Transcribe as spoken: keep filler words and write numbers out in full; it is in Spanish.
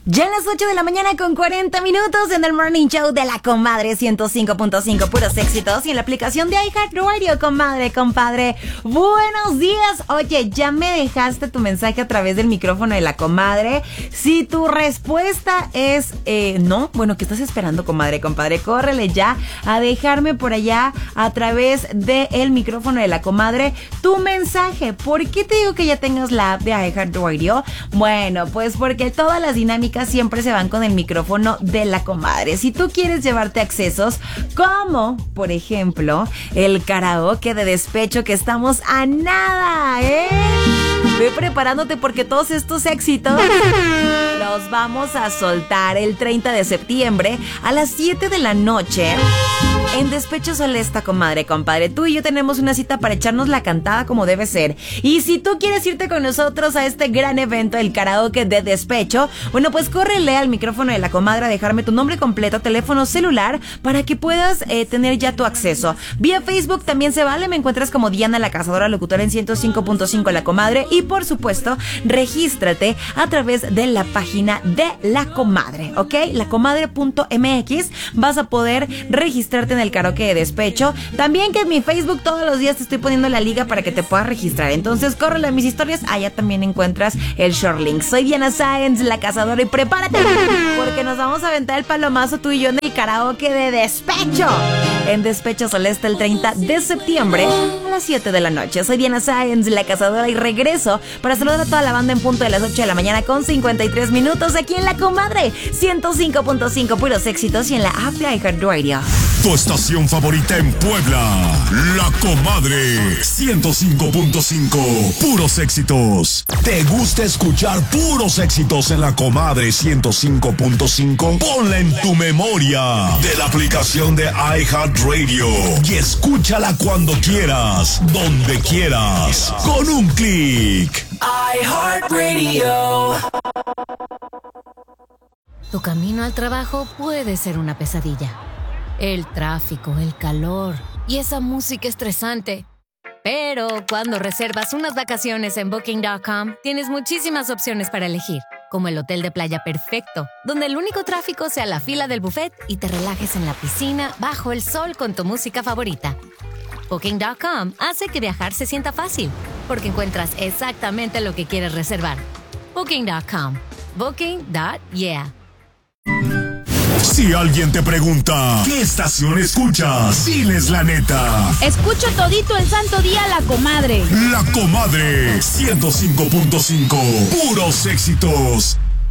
Ya a las ocho de la mañana con cuarenta minutos en el Morning Show de La Comadre ciento cinco punto cinco, puros éxitos, y en la aplicación de iHeartRadio, comadre, compadre. Buenos días. Oye, ya me dejaste tu mensaje a través del micrófono de La Comadre. Si tu respuesta es eh, no, bueno, ¿qué estás esperando, comadre, compadre? Córrele ya a dejarme por allá a través del micrófono de La Comadre tu mensaje. ¿Por qué te digo que ya tengas la app de iHeartRadio? Bueno, pues porque todas las dinámicas siempre se van con el micrófono de La Comadre. Si tú quieres llevarte accesos como, por ejemplo, el karaoke de despecho, que estamos a nada, ¿eh? Ve preparándote porque todos estos éxitos los vamos a soltar el treinta de septiembre a las siete de la noche en Despecho Celesta, comadre, compadre. Tú y yo tenemos una cita para echarnos la cantada como debe ser. Y si tú quieres irte con nosotros a este gran evento, el karaoke de despecho, bueno, pues córrele al micrófono de La Comadre a dejarme tu nombre completo, teléfono celular, para que puedas eh, tener ya tu acceso. Vía Facebook también se vale, me encuentras como Diana la Cazadora Locutora en ciento cinco punto cinco La Comadre. Y por supuesto, regístrate a través de la página de La Comadre, ¿ok? lacomadre punto m x. Vas a poder registrarte en el karaoke de despecho. También que en mi Facebook todos los días te estoy poniendo la liga para que te puedas registrar. Entonces, córrele a mis historias, allá también encuentras el short link. Soy Diana Sáenz, la Cazadora, y prepárate porque nos vamos a aventar el palomazo tú y yo en el karaoke de despecho en Despecho Celeste el treinta de septiembre a las siete de la noche. Soy Diana Sáenz, la Cazadora, y regreso para saludar a toda la banda en punto de las ocho de la mañana con cincuenta y tres minutos aquí en La Comadre ciento cinco punto cinco, puros éxitos, y en la app de iHeartRadio. Tu estación favorita en Puebla, La Comadre ciento cinco punto cinco, puros éxitos. ¿Te gusta escuchar puros éxitos en La Comadre ciento cinco punto cinco? Ponla en tu memoria de la aplicación de iHeartRadio y escúchala cuando quieras, donde quieras, con un clic. iHeartRadio. Tu camino al trabajo puede ser una pesadilla. El tráfico, el calor y esa música estresante. Pero cuando reservas unas vacaciones en Booking punto com, tienes muchísimas opciones para elegir, como el hotel de playa perfecto, donde el único tráfico sea la fila del buffet y te relajes en la piscina bajo el sol con tu música favorita. Booking punto com hace que viajar se sienta fácil, porque encuentras exactamente lo que quieres reservar. Booking punto com. Booking punto yeah. Si alguien te pregunta, ¿qué estación escuchas? Diles la neta. Escucho todito el santo día La Comadre. La Comadre ciento cinco punto cinco, puros éxitos.